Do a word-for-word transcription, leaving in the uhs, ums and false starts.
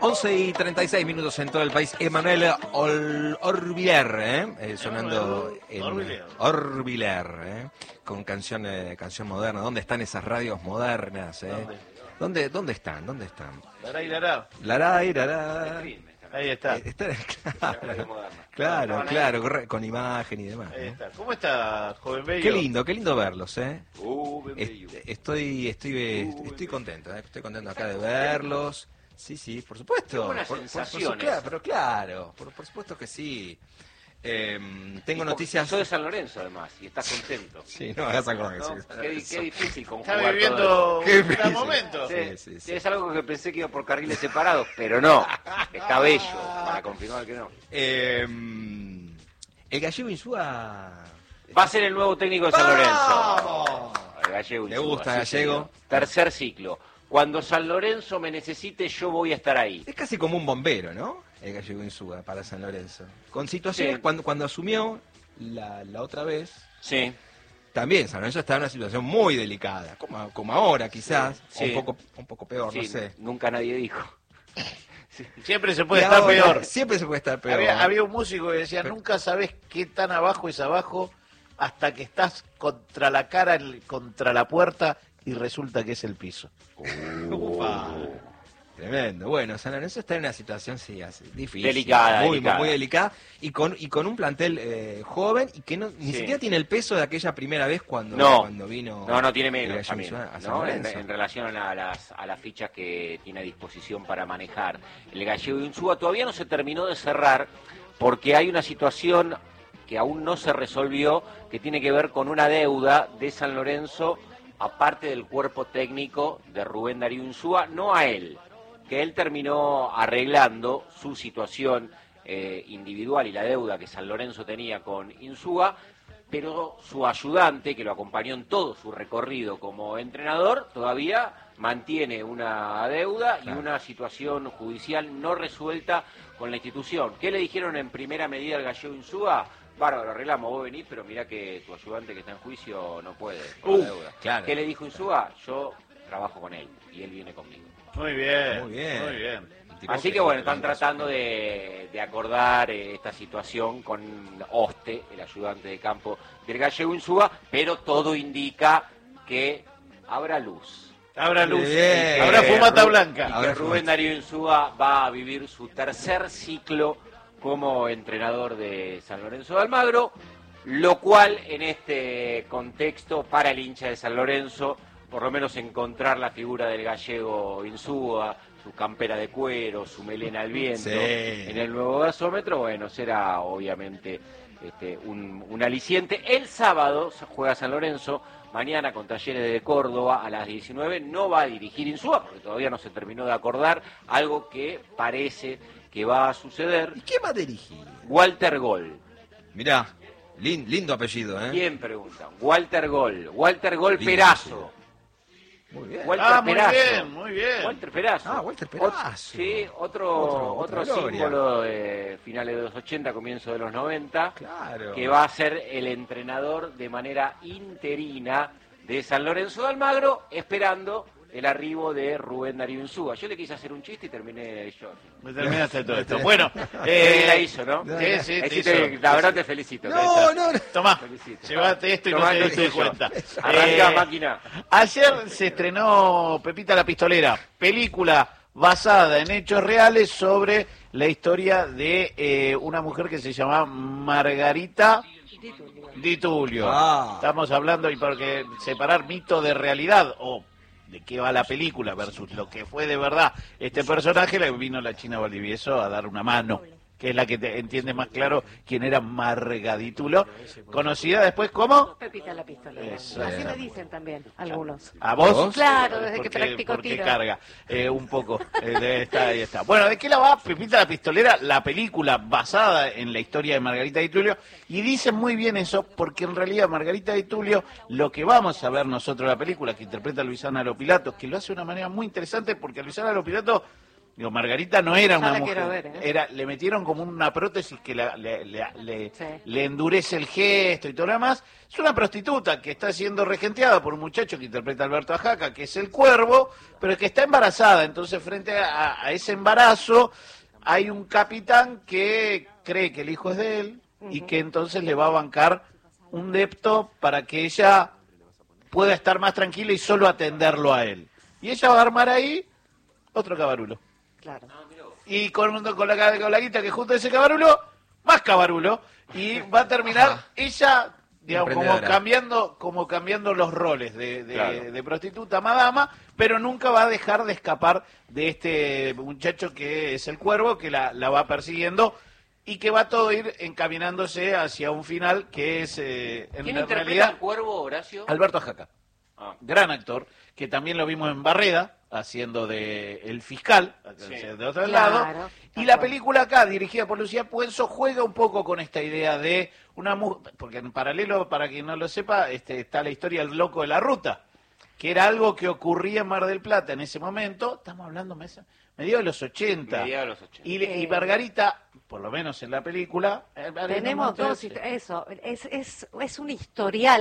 once y treinta y seis minutos en todo el país. Emanuel Orbiler, ¿eh? eh, sonando en Orbiler, Orbiler ¿eh? Con canción, eh, canción moderna. ¿Dónde están esas radios modernas? Eh? ¿Dónde? ¿Dónde, ¿Dónde están? ¿Dónde están? Lará y lará. Lará y lará. Ahí está. Eh, está claro, claro, claro, corre- con imagen y demás. Ahí ¿no? está. ¿Cómo está, joven bello? Qué lindo, qué lindo verlos, ¿eh? Uh, bien Est- bello. Estoy, estoy, eh, estoy contento, ¿eh? Estoy contento acá de verlos. Sí, sí, por supuesto. Qué buenas Por- por- por su- sensaciones. claro, pero claro, por, por supuesto que sí. Eh, tengo Y noticias. Soy de San Lorenzo, además, y estás contento. Sí, no me hagas acordar que ¿No? soy de San Qué, di- Lorenzo. qué difícil Está conjugar viviendo todo un Qué gran difícil. momento. eso. Sí, sí, sí. Sí, es algo que pensé que iba por carriles separados, pero no. Está bello, para confirmar que no. Eh, el gallego Insúa. Va a ser el nuevo técnico de San Lorenzo. ¡Vamos! El Gallego ¿Le Insúa, gusta, sí, Gallego? señor. Tercer ciclo. Cuando San Lorenzo me necesite, yo voy a estar ahí. Es casi como un bombero, ¿no? El gallego Insúa para San Lorenzo. Con situaciones, Sí. cuando, cuando asumió la, la otra vez, Sí. también San Lorenzo estaba en una situación muy delicada, como, como ahora quizás, Sí, o sí. un poco, un poco peor, Sí, no sé. nunca nadie dijo. Siempre se puede Y estar ahora, peor. Siempre se puede estar peor. Había, ¿eh? había un músico que decía, Pero- nunca sabes qué tan abajo es abajo hasta que estás contra la cara, el- contra la puerta y resulta que es el piso. Ufa. Tremendo. Bueno, San Lorenzo está en una situación sí, así, difícil. Delicada, muy, delicada. muy delicada. Y con, y con un plantel eh, joven y que no, ni Sí. siquiera tiene el peso de aquella primera vez cuando, No. cuando vino. No, no tiene el menos Gallego también, Insúa a San ¿no? En, Lorenzo. en relación a las, a las fichas que tiene a disposición para manejar. El Gallego Insúa todavía no se terminó de cerrar porque hay una situación que aún no se resolvió que tiene que ver con una deuda de San Lorenzo aparte del cuerpo técnico de Rubén Darío Insúa, no a él, que él terminó arreglando su situación eh, individual y la deuda que San Lorenzo tenía con Insúa, pero su ayudante, que lo acompañó en todo su recorrido como entrenador, todavía mantiene una deuda y Claro. una situación judicial no resuelta con la institución. ¿Qué le dijeron en primera medida al Gallego Insúa? Bárbaro, arreglamos, vos venís, pero mirá que tu ayudante que está en juicio no puede con Uh, la deuda. claro. ¿Qué le dijo Insúa? Yo trabajo con él y él viene conmigo. Muy bien, Muy bien. muy bien. Un tipo Así que bueno, están tratando de, de acordar eh, esta situación con Oste, el ayudante de campo del Gallego Insúa, pero todo indica que habrá luz. Habrá luz, Bien. habrá fumata Ru- blanca. Y Habrá que Rubén fumata. Darío Insúa va a vivir su tercer ciclo como entrenador de San Lorenzo de Almagro, lo cual en este contexto para el hincha de San Lorenzo, por lo menos encontrar la figura del Gallego Insúa, su campera de cuero, su melena al viento, Sí. en el nuevo gasómetro, bueno, será obviamente este, un, un aliciente. El sábado se juega San Lorenzo, mañana con Talleres de Córdoba a las diecinueve, no va a dirigir Insúa, porque todavía no se terminó de acordar, algo que parece que va a suceder. ¿Y qué va a dirigir? Walter Gol. Mirá, lin- lindo apellido, ¿eh? ¿Quién pregunta? Walter Gol. Walter Gol Lindo Perazo. Muy bien. Walter Ah, muy Perazo. bien, muy bien. Walter Perazo. Ah, Walter Perazo. Ot- sí, otro, Otro- otro, otra gloria. símbolo de finales de los ochenta, comienzo de los noventa, Claro. que va a ser el entrenador de manera interina de San Lorenzo de Almagro, esperando el arribo de Rubén Darío Insúa. Yo le quise hacer un chiste y terminé yo. Me terminaste todo esto. Bueno, Eh, la eh, hizo, ¿no? sí, sí, Ahí te sí te- hizo. la verdad te felicito. Ahí No, está. no, no. tomá, Felicito. llévate esto y no Tomá te el diste tuyo. cuenta. Arranca, Eh, máquina. Ayer se estrenó Pepita la Pistolera, película basada en hechos reales sobre la historia de eh, una mujer que se llamaba Margarita Di Tulio. Ah. Estamos hablando, y porque separar mito de realidad, o de qué va la película versus lo que fue de verdad este personaje, le vino la China Valdivieso a dar una mano, que es la que te entiende más claro quién era Marga Di Tulio, conocida después como... Pepita la pistolera. Eso. Así me dicen también algunos. ¿A vos? ¿Vos? Claro, desde que Porque- practico porque tiro. carga eh, un poco. Eh, de- está, ahí está. Bueno, ¿de qué la va Pepita la Pistolera? La película basada en la historia de Margarita Di Tulio. Y dicen muy bien eso, porque en realidad Margarita Di Tulio, lo que vamos a ver nosotros en la película, que interpreta a Luisana Lopilato, que lo hace de una manera muy interesante, porque Luisana Lopilato Digo, Margarita no era Ya una la mujer, quiero ver, ¿eh? era, le metieron como una prótesis que la- le, le- le- Sí. le endurece el gesto y todo lo demás. Es una prostituta que está siendo regenteada por un muchacho que interpreta a Alberto Ajaca, que es el Cuervo, pero que está embarazada. Entonces, frente a, a ese embarazo, hay un capitán que cree que el hijo es de él y que entonces le va a bancar un depto para que ella pueda estar más tranquila y solo atenderlo a él. Y ella va a armar ahí otro cabarulo. Claro. Y con, con, la, con la guita que junta ese cabarulo, más cabarulo. Y va a terminar Ajá. ella, digamos, como Emprendedora. cambiando, como cambiando los roles de, de, Claro. de prostituta a madama, pero nunca va a dejar de escapar de este muchacho que es el Cuervo, que la, la va persiguiendo y que va todo ir encaminándose hacia un final que es, eh, en ¿Quién la interpreta realidad, al Cuervo, Horacio? Alberto Ajaca. Ah. Gran actor, que también lo vimos en Barreda, haciendo de el fiscal, Sí. de otro Claro, lado. Y tal la cual. película acá, dirigida por Lucía Puenzo, juega un poco con esta idea de una mujer, porque en paralelo, para quien no lo sepa, este, está la historia del loco de la ruta, que era algo que ocurría en Mar del Plata en ese momento, estamos hablando mes- medio de los ochenta. Mediados de los ochenta. Y, le- y Eh. Margarita, por lo menos en la película, eh, Tenemos no, dos, sí. histo- eso, es, es, es un historial.